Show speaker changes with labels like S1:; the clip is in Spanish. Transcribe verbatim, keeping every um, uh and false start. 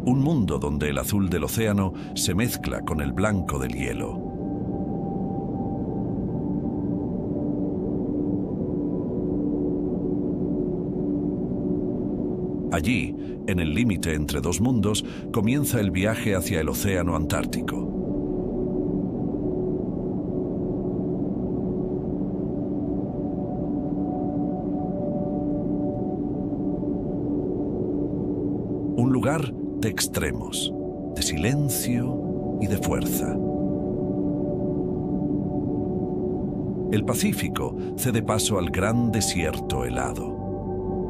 S1: Un mundo donde el azul del océano se mezcla con el blanco del hielo. Allí, en el límite entre dos mundos, comienza el viaje hacia el océano Antártico. Un lugar de extremos, de silencio y de fuerza. El Pacífico cede paso al gran desierto helado.